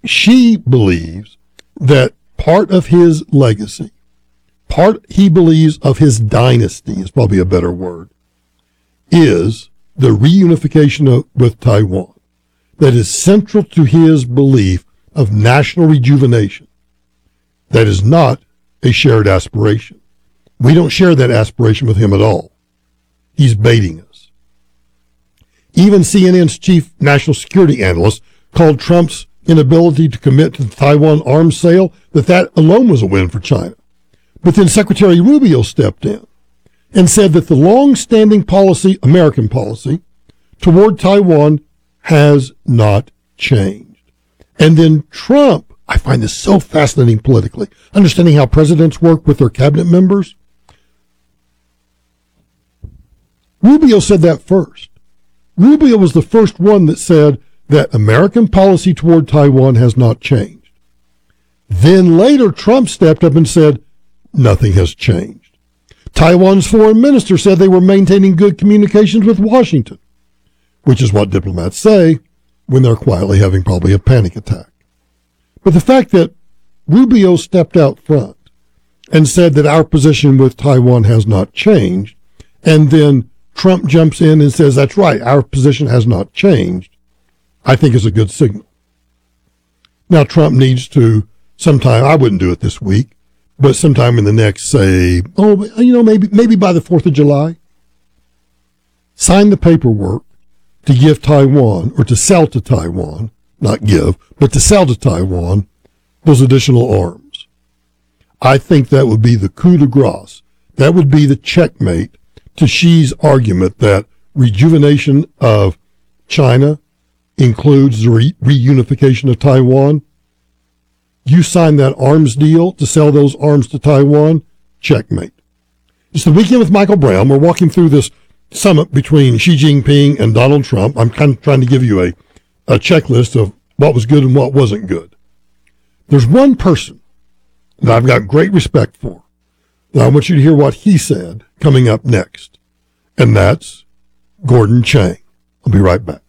she believes that part of his legacy, he believes of his dynasty is probably a better word, is the reunification with Taiwan. That is central to his belief of national rejuvenation. That is not a shared aspiration. We don't share that aspiration with him at all. He's baiting us. Even CNN's chief national security analyst called Trump's inability to commit to the Taiwan arms sale that alone was a win for China. But then Secretary Rubio stepped in and said that the long-standing policy, American policy, toward Taiwan has not changed. And then Trump, I find this so fascinating politically, understanding how presidents work with their cabinet members. Rubio said that first. Rubio was the first one that said that American policy toward Taiwan has not changed. Then later, Trump stepped up and said, nothing has changed. Taiwan's foreign minister said they were maintaining good communications with Washington, which is what diplomats say when they're quietly having probably a panic attack. But the fact that Rubio stepped out front and said that our position with Taiwan has not changed, and then Trump jumps in and says, that's right, our position has not changed, I think is a good signal. Now, Trump needs to sometime, I wouldn't do it this week, but sometime in the next, say, maybe by the 4th of July, sign the paperwork to give Taiwan, or to sell to Taiwan, not give, but to sell to Taiwan those additional arms. I think that would be the coup de grace. That would be the checkmate to Xi's argument that rejuvenation of China includes the reunification of Taiwan. You sign that arms deal to sell those arms to Taiwan, checkmate. It's the Weekend with Michael Brown. We're walking through this summit between Xi Jinping and Donald Trump. I'm kind of trying to give you a checklist of what was good and what wasn't good. There's one person that I've got great respect for, and I want you to hear what he said coming up next, and that's Gordon Chang. I'll be right back.